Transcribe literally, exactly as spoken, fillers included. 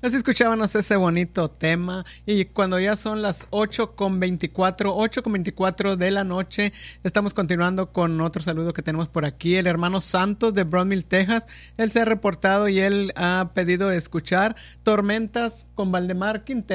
Así escuchábamos ese bonito tema y cuando ya son las ocho con veinticuatro, ocho con veinticuatro de la noche, estamos continuando con otro saludo que tenemos por aquí. El hermano Santos de Brownville, Texas, él se ha reportado y él ha pedido escuchar Tormentas con Valdemar Quintero.